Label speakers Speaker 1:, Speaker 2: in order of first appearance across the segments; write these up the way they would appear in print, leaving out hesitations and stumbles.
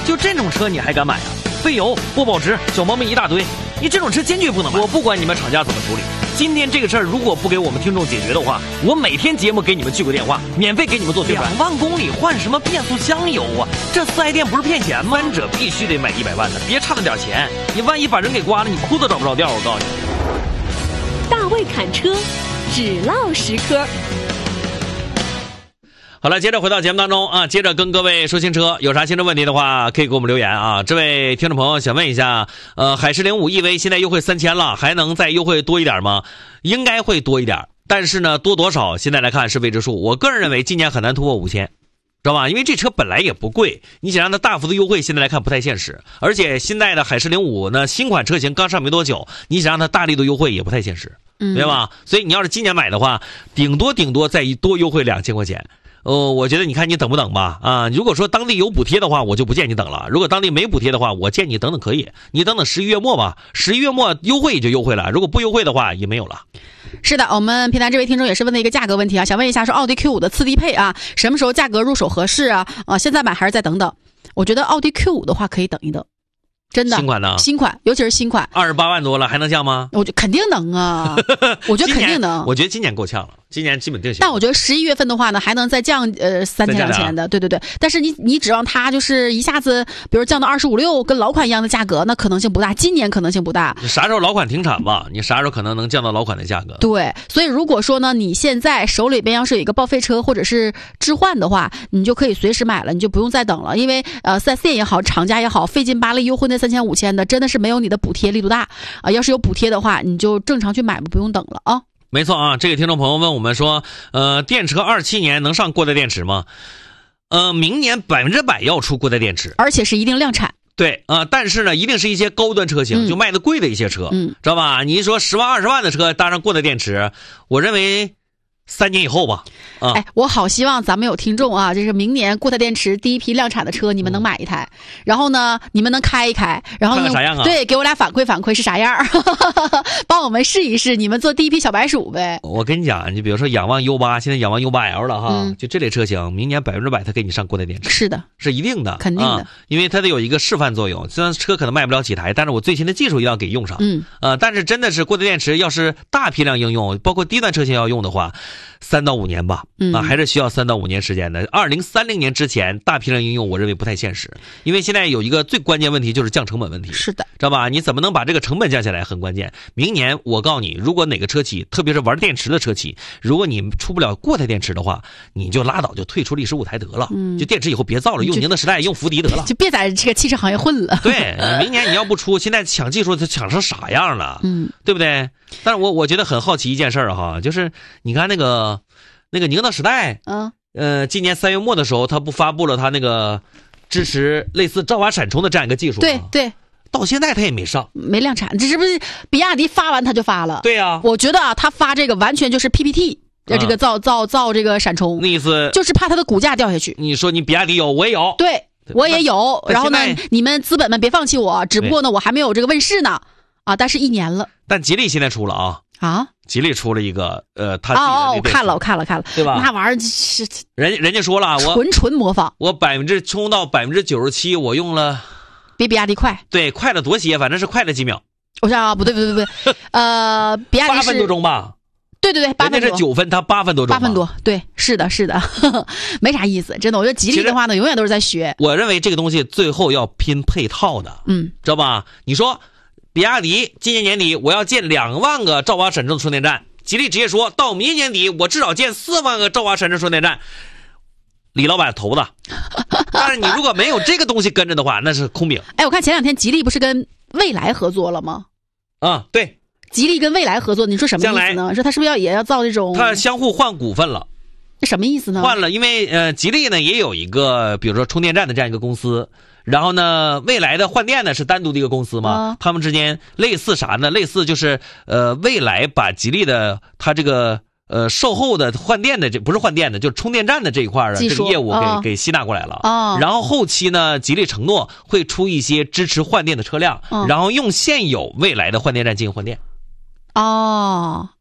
Speaker 1: 就这种车你还敢买啊？费油、不保值、小毛病一大堆，你这种车坚决不能买。我不管你们厂家怎么处理，今天这个事儿如果不给我们听众解决的话，我每天节目给你们聚个电话，免费给你们做宣传。2万公里换什么变速箱油啊？这4S店不是骗钱吗？三者必须得买100万的，别差那点钱，你万一把人给刮了，你裤子找不着调。我告诉你，
Speaker 2: 大卫侃车，只唠10颗。
Speaker 1: 好了，接着回到节目当中啊，接着跟各位说新车，有啥新车问题的话，可以给我们留言啊。这位听众朋友想问一下，海狮05 EV 现在优惠3000了，还能再优惠多一点吗？应该会多一点，但是呢，多多少现在来看是未知数。我个人认为今年很难突破5000，知道吧？因为这车本来也不贵，你想让它大幅的优惠，现在来看不太现实。而且现在的海狮05呢，新款车型刚上没多久，你想让它大力度优惠也不太现实，对吧？所以你要是今年买的话，顶多再多优惠2000块钱。我觉得你看你等不等吧啊！如果说当地有补贴的话，我就不建议你等了；如果当地没补贴的话，我建议你等等可以，你等11月末吧，11月末优惠也就优惠了，如果不优惠的话也没有了。
Speaker 3: 是的，我们平台这位听众也是问的一个价格问题啊，想问一下说奥迪 Q5 的次低配啊，什么时候价格入手合适啊？现在买还是再等等？我觉得奥迪 Q5 的话可以等一等。真的，
Speaker 1: 新款呢？
Speaker 3: 新款，尤其是新款
Speaker 1: ，28万多了，还能降吗？
Speaker 3: 我觉得肯定能啊，我觉得肯定能。
Speaker 1: 我觉得今年够呛了，今年基本定型。
Speaker 3: 但我觉得11月份的话呢，还能再降3000-2000的，对。但是你指望它就是一下子，比如降到25、6，跟老款一样的价格，那可能性不大。今年可能性不大。
Speaker 1: 你啥时候老款停产吧？你啥时候可能能降到老款的价格？
Speaker 3: 对，所以如果说呢，你现在手里边要是有一个报废车或者是置换的话，你就可以随时买了，你就不用再等了，因为4S店也好，厂家也好，费劲巴力优惠那3000、5000的，真的是没有你的补贴力度大啊！要是有补贴的话，你就正常去买吧，不用等了啊。
Speaker 1: 没错啊，这个听众朋友问我们说，电车27年能上过载电池吗？明年100%要出过载电池，
Speaker 3: 而且是一定量产。
Speaker 1: 对但是呢，一定是一些高端车型，就卖的贵的一些车，知道吧？你说10万、20万的车搭上过载电池，我认为3年以后吧。
Speaker 3: 我好希望咱们有听众啊，就是明年固态电池第一批量产的车，你们能买一台，然后呢，你们能开一开，然后呢，
Speaker 1: 看看啥样啊？
Speaker 3: 对，给我俩反馈是啥样，帮我们试一试，你们做第一批小白鼠呗。
Speaker 1: 我跟你讲，你比如说仰望 U8，现在仰望 U8L 了哈，就这类车型，明年100%它给你上固态电池，
Speaker 3: 是的，
Speaker 1: 是一定的，
Speaker 3: 肯定的，
Speaker 1: 因为它得有一个示范作用。虽然车可能卖不了几台，但是我最新的技术一定要给用上。但是真的是固态电池，要是大批量应用，包括低端车型要用的话，3到5年吧，还是需要3到5年时间的。2030年之前大批量应用，我认为不太现实，因为现在有一个最关键问题就是降成本问题。
Speaker 3: 是的，
Speaker 1: 知道吧？你怎么能把这个成本降下来，很关键。明年我告诉你，如果哪个车企，特别是玩电池的车企，如果你出不了固态电池的话，你就拉倒，就退出历史舞台得了。就电池以后别造了，用宁德时代，用福迪得了，
Speaker 3: 就别在这个汽车行业混了。
Speaker 1: 对，明年你要不出，现在抢技术，它抢成啥样了？对不对？但是我觉得很好奇一件事哈，就是你看那个宁德时代，今年3月末的时候，他不发布了他那个支持类似兆瓦闪充的这样一个技术吗？
Speaker 3: 对，
Speaker 1: 到现在他也没上，
Speaker 3: 没量产，这是不是比亚迪发完他就发了？
Speaker 1: 对呀，
Speaker 3: 我觉得啊，他发这个完全就是 PPT，这个造这个闪充，
Speaker 1: 那意思
Speaker 3: 就是怕它的股价掉下去。
Speaker 1: 你说你比亚迪有，我也有，
Speaker 3: 对，我也有。然后呢，你们资本们别放弃我，只不过呢，我还没有这个问世呢，但是1年了。
Speaker 1: 但吉利现在出了啊。吉利出了一个他自己的
Speaker 3: 我看了，对吧？那玩意儿是
Speaker 1: 人家说了，我
Speaker 3: 纯模仿，
Speaker 1: 我冲到97%，我用了
Speaker 3: 比亚迪快，
Speaker 1: 对，快了多些，反正是快了几秒。
Speaker 3: 我想啊，不对，比亚迪是
Speaker 1: 8分多钟吧？
Speaker 3: 对，8分多，
Speaker 1: 人家是9分，他8分多钟，8
Speaker 3: 分多，对，是的，没啥意思，真的。我觉得吉利的话呢，永远都是在学。
Speaker 1: 我认为这个东西最后要拼配套的，知道吧？你说。比亚迪今年年底我要建2万个兆瓦闪充充电站，吉利直接说到明年年底我至少建4万个兆瓦闪充充电站，李老板投的。但是你如果没有这个东西跟着的话，那是空饼。
Speaker 3: 我看前2天吉利不是跟蔚来合作了吗？
Speaker 1: 对，
Speaker 3: 吉利跟蔚来合作，你说什么意思呢？说他是不是也要造这种？
Speaker 1: 他相互换股份了。
Speaker 3: 这什么意思呢？
Speaker 1: 换了，因为吉利呢也有一个比如说充电站的这样一个公司。然后呢，未来的换电呢是单独的一个公司嘛，他们之间类似啥呢？类似就是未来把吉利的它这个售后的换电的不是换电的，就是充电站的这一块的这个业务给吸纳过来了。然后后期呢，吉利承诺会出一些支持换电的车辆，然后用现有未来的换电站进行换电。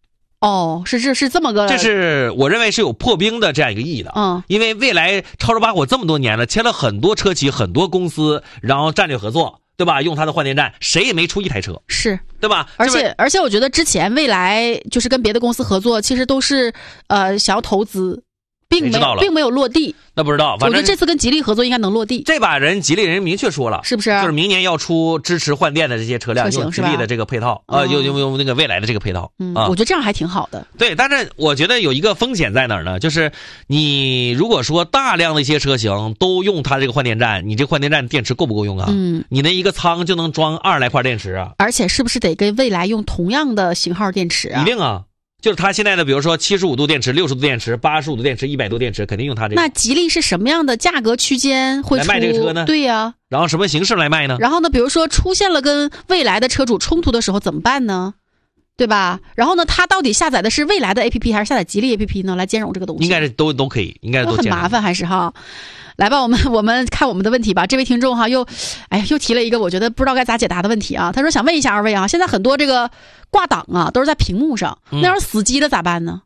Speaker 3: 哦，是这么个，
Speaker 1: 这是我认为是有破冰的这样一个意义的。因为蔚来超车八火这么多年了，签了很多车企、很多公司，然后战略合作，对吧？用它的换电站，谁也没出一台车，
Speaker 3: 是
Speaker 1: 对吧？
Speaker 3: 而且我觉得之前蔚来就是跟别的公司合作，其实都是想要投资，并没有落地。
Speaker 1: 那不知道，反正
Speaker 3: 我觉得这次跟吉利合作应该能落地。
Speaker 1: 这把吉利人明确说了，
Speaker 3: 是不是？
Speaker 1: 就是明年要出支持换电的这些车辆，用吉利的这个配套，用那个蔚来的这个配套。
Speaker 3: 我觉得这样还挺好的。
Speaker 1: 对，但是我觉得有一个风险在哪儿呢？就是你如果说大量的一些车型都用它这个换电站，你这换电站电池够不够用啊？你那一个仓就能装20来块电池啊？
Speaker 3: 而且是不是得跟蔚来用同样的型号电池啊？
Speaker 1: 一定啊。就是它现在的，比如说75度电池、60度电池、85度电池、100度电池，肯定用它这个。
Speaker 3: 那吉利是什么样的价格区间会
Speaker 1: 来卖这个车呢？
Speaker 3: 对呀。
Speaker 1: 然后什么形式来卖呢？
Speaker 3: 然后呢，比如说出现了跟蔚来的车主冲突的时候怎么办呢？对吧？然后呢，他到底下载的是蔚来的 APP 还是下载吉利 APP 呢？来兼容这个东西。
Speaker 1: 应该是都可以，应该是都兼容。
Speaker 3: 很麻烦还是哈？来吧，我们看我们的问题吧。这位听众哈又提了一个我觉得不知道该咋解答的问题啊。他说想问一下二位啊，现在很多这个挂档啊都是在屏幕上，那要是死机了咋办呢？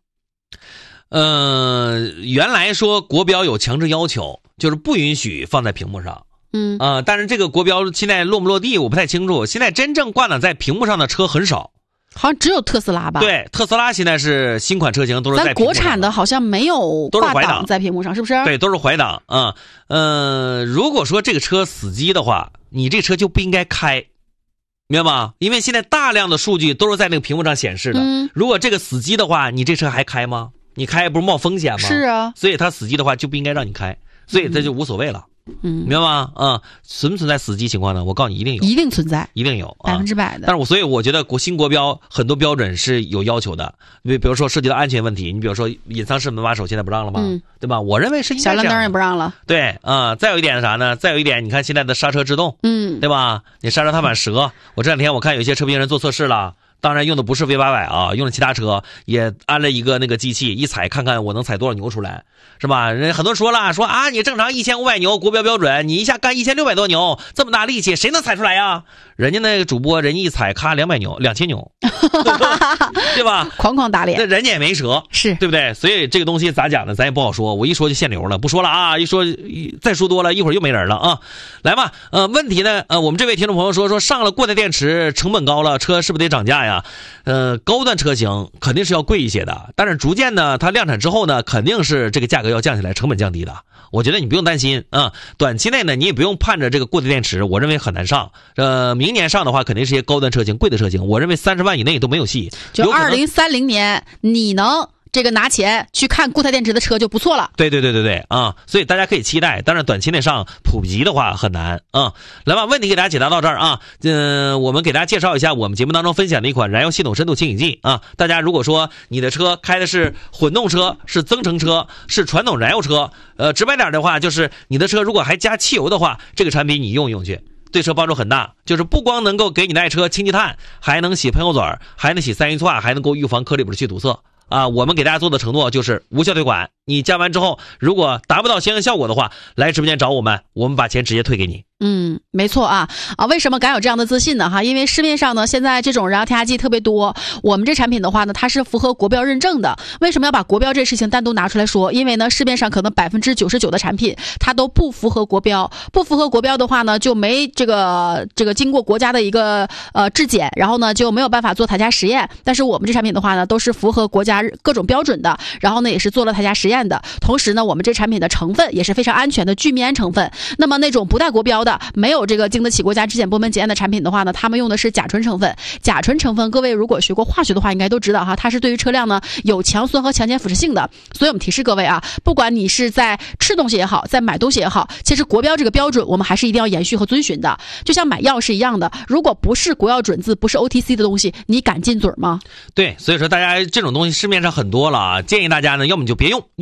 Speaker 1: 原来说国标有强制要求，就是不允许放在屏幕上。但是这个国标现在落不落地我不太清楚。现在真正挂档在屏幕上的车很少。
Speaker 3: 好像只有特斯拉吧？
Speaker 1: 对，特斯拉现在是新款车型都是在屏幕上。
Speaker 3: 咱国产的好像没有挂档在屏幕上，是不是？
Speaker 1: 对，都是怀档啊。如果说这个车死机的话，你这车就不应该开，明白吗？因为现在大量的数据都是在那个屏幕上显示的。如果这个死机的话，你这车还开吗？你开不是冒风险吗？
Speaker 3: 是啊。
Speaker 1: 所以它死机的话就不应该让你开，所以这就无所谓了。明白吗？存不存在死机情况呢？我告诉你，一定有，
Speaker 3: 一定存在，
Speaker 1: 一定有
Speaker 3: ，100%的。
Speaker 1: 但是所以我觉得新国标很多标准是有要求的，比如说涉及到安全问题，你比如说隐藏式门把手现在不让了吗？对吧？我认为是应该这样。
Speaker 3: 小亮灯也不让了。
Speaker 1: 对，再有一点是啥呢？再有一点，你看现在的刹车制动，对吧？你刹车踏板折，我这两天我看有些车评人做测试了。当然用的不是 V800啊，用的其他车也安了一个那个机器，一踩看看我能踩多少牛出来，是吧？人很多人说了，说啊，你正常1500牛国标标准，你一下干1600多牛，这么大力气谁能踩出来呀？人家那个主播人家一踩咔200牛2000牛对吧？
Speaker 3: 哐哐打脸，
Speaker 1: 那人家也没辙，
Speaker 3: 是对
Speaker 1: 不对？所以这个东西咋讲呢？咱也不好说，我一说就限流了，不说了啊，一说再说多了一会儿又没人了啊。来吧，问题呢，我们这位听众朋友说上了过载电池成本高了，车是不是得涨价呀？高端车型肯定是要贵一些的，但是逐渐呢，它量产之后呢，肯定是这个价格要降下来，成本降低的。我觉得你不用担心短期内呢，你也不用盼着这个过载电池，我认为很难上。明年上的话，肯定是一些高端车型、贵的车型，我认为30万以内都没有戏。
Speaker 3: 就2030年，你能这个拿钱去看固态电池的车就不错了。
Speaker 1: 对啊，所以大家可以期待，但是短期内上普及的话很难啊。来吧，问题给大家解答到这儿啊。我们给大家介绍一下我们节目当中分享的一款燃油系统深度清洗剂啊。大家如果说你的车开的是混动车、是增程车、是传统燃油车，直白点的话就是你的车如果还加汽油的话，这个产品你用一用去。对车帮助很大，就是不光能够给你的爱车清积碳，还能洗喷油嘴，还能洗三元化，还能够预防颗粒里去堵塞啊！我们给大家做的承诺就是无效退款，你加完之后如果达不到相应效果的话，来直播间找我们把钱直接退给你。
Speaker 3: 没错啊！为什么敢有这样的自信呢？因为市面上呢现在这种燃油添加剂特别多，我们这产品的话呢，它是符合国标认证的。为什么要把国标这事情单独拿出来说？因为呢市面上可能99%的产品它都不符合国标，不符合国标的话呢，就没这个经过国家的一个质检，然后呢就没有办法做台下实验。但是我们这产品的话呢，都是符合国家各种标准的，然后呢也是做了台下实验的。同时呢，我们这产品的成分也是非常安全的聚醚胺成分。那么那种不带国标的，没有这个经得起国家质检部门检验的产品的话呢，他们用的是甲醇成分。甲醇成分，各位如果学过化学的话，应该都知道它是对于车辆呢有强酸和强碱腐蚀性的。所以我们提示各位不管你是在吃东西也好，在买东西也好，其实国标这个标准我们还是一定要延续和遵循的。就像买药是一样的，如果不是国药准字，不是 OTC 的东西，你敢进嘴吗？
Speaker 1: 对，所以说大家这种东西市面上很多了建议大家呢，要么你就别用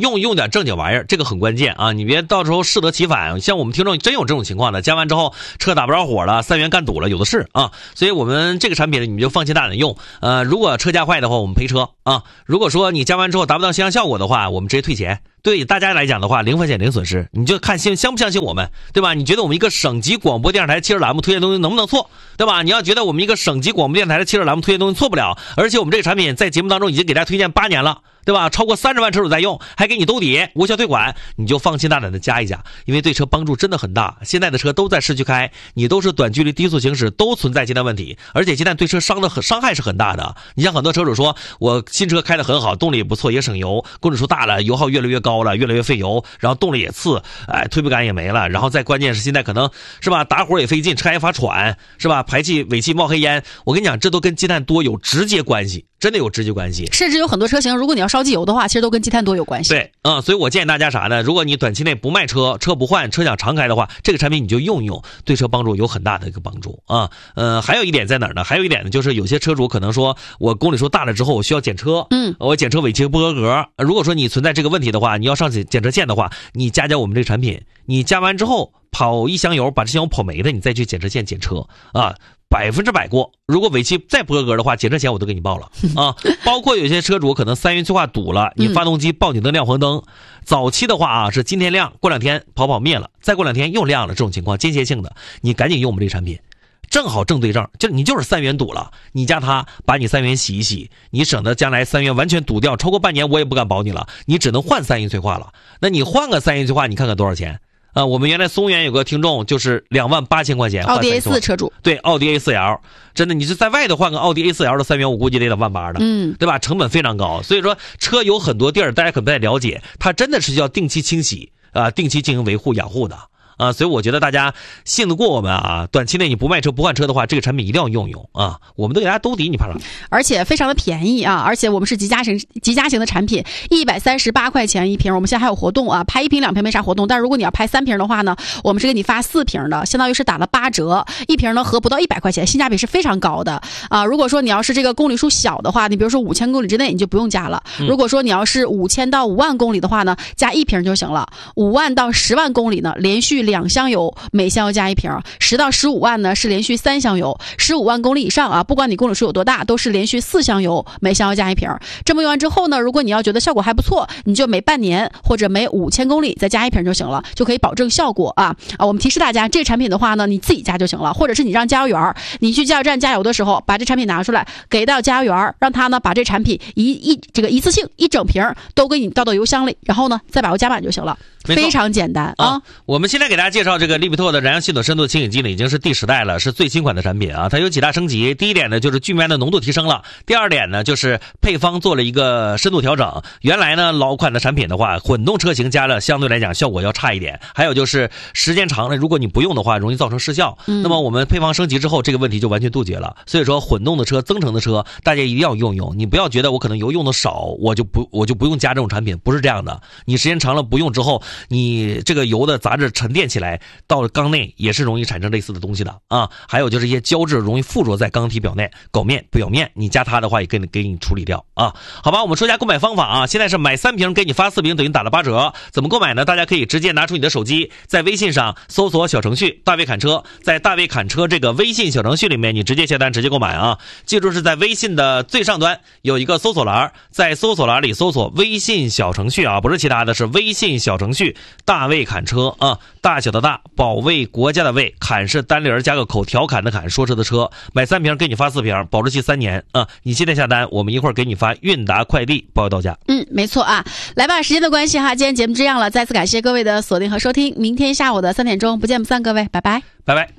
Speaker 1: 用点正经玩意儿，这个很关键啊！你别到时候适得其反。像我们听众真有这种情况的，加完之后车打不着火了，3元干堵了，有的是啊。所以我们这个产品你们就放心大胆用。如果车加坏的话，我们赔车啊。如果说你加完之后达不到相应效果的话，我们直接退钱。对大家来讲的话，0风险0损失，你就看相不相信我们，对吧？你觉得我们一个省级广播电视台汽车栏目推荐东西能不能错，对吧？你要觉得我们一个省级广播电视台的汽车栏目推荐东西错不了，而且我们这个产品在节目当中已经给大家推荐8年了，对吧？超过30万车主在用，还给你兜底，无效退款，你就放心大胆的加一加，因为对车帮助真的很大。现在的车都在市区开，你都是短距离低速行驶，都存在积碳问题，而且积碳对车伤害是很大的。你像很多车主说，我新车开得很好，动力也不错，也省油，公里数大了，油耗越来越高了，越来越费油，然后动力也次，推背感也没了，然后再关键是现在可能是吧，打火也费劲，车还发喘，是吧？排气尾气冒黑烟，我跟你讲，这都跟积碳多有直接关系。真的有直接关系，
Speaker 3: 甚至有很多车型，如果你要烧机油的话，其实都跟积碳多有关系。
Speaker 1: 对，所以我建议大家啥呢？如果你短期内不卖车，车不换，车想常开的话，这个产品你就用一用，对车帮助有很大的一个帮助啊。还有一点在哪儿呢？还有一点呢，就是有些车主可能说我公里数大了之后，我需要检车，我检车尾气不合格。如果说你存在这个问题的话，你要上检车线的话，你加我们这个产品，你加完之后跑一箱油，把这箱油跑没了，你再去检车线检车啊。100%过，如果尾气再不合格的话，检测钱我都给你报了啊！包括有些车主可能3元催化堵了，你发动机报警灯亮黄灯，早期的话啊是今天亮，过2天跑灭了，再过2天又亮了，这种情况间歇性的，你赶紧用我们这产品，正好正对正，你就是3元堵了，你加它把你3元洗一洗，你省得将来3元完全堵掉，超过半年我也不敢保你了，你只能换3元催化了。那你换个3元催化，你看看多少钱？我们原来松原有个听众就是28000块钱，
Speaker 3: 奥迪 A4 车主，
Speaker 1: 对，奥迪 A4L， 真的你是在外头换个奥迪 A4L 的3元，我估计得18000的，对吧？成本非常高，所以说车有很多地儿大家可不太了解，它真的是需要定期清洗定期进行维护养护的。所以我觉得大家信得过我们啊！短期内你不卖车不换车的话，这个产品一定要用用啊！我们都给大家兜底，你怕啥？
Speaker 3: 而且非常的便宜啊！而且我们是极佳型的产品，138块钱一瓶。我们现在还有活动啊，拍1瓶2瓶没啥活动，但如果你要拍3瓶的话呢，我们是给你发4瓶的，相当于是打了8折，一瓶呢合不到100块钱，性价比是非常高的啊！如果说你要是这个公里数小的话，你比如说5000公里之内你就不用加了。如果说你要是5000到5万公里的话呢，加1瓶就行了。5万到10万公里呢，连续2箱油，每箱油加1瓶；10到15万呢是连续3箱油；15万公里以上啊，不管你公里数有多大，都是连续4箱油，每箱油加1瓶。这么用完之后呢，如果你要觉得效果还不错，你就每半年或者每5000公里再加1瓶就行了，就可以保证效果啊！我们提示大家，这个产品的话呢，你自己加就行了，或者是你让加油员，你去加油站加油的时候，把这产品拿出来给到加油员，让他呢把这产品一次性一整瓶都给你倒到油箱里，然后呢再把油加满就行了。非常简单啊！
Speaker 1: 我们现在给大家介绍这个利比特的燃油系统深度清洗机呢，已经是第10代了，是最新款的产品啊。它有几大升级，第一点呢就是聚醚的浓度提升了，第二点呢就是配方做了一个深度调整。原来呢老款的产品的话，混动车型加了相对来讲效果要差一点，还有就是时间长了，如果你不用的话，容易造成失效。那么我们配方升级之后，这个问题就完全杜绝了。所以说混动的车、增程的车，大家一定要用用。你不要觉得我可能油用的少，我就不用加这种产品，不是这样的。你时间长了不用之后，你这个油的杂质沉淀起来，到了缸内也是容易产生类似的东西的啊。还有就是一些胶质容易附着在缸体表面、表面，你加它的话也给你处理掉啊。好吧，我们说一下购买方法啊。现在是买3瓶给你发4瓶，等于打了8折。怎么购买呢？大家可以直接拿出你的手机，在微信上搜索小程序大卫侃车，在大卫侃车这个微信小程序里面，你直接下单直接购买啊。记住是在微信的最上端有一个搜索栏，在搜索栏里搜索微信小程序啊，不是其他的，是微信小程序大卫侃车啊，大小的大，保卫国家的卫，侃是单立加个口，调侃的侃，说车的车。买3瓶给你发4瓶，保质期3年啊。你现在下单，我们一会儿给你发韵达快递包邮到家。
Speaker 3: 没错啊。来吧，时间的关系哈，今天节目这样了，再次感谢各位的锁定和收听，明天下午的3点钟不见不散，各位，拜拜，
Speaker 1: 拜拜。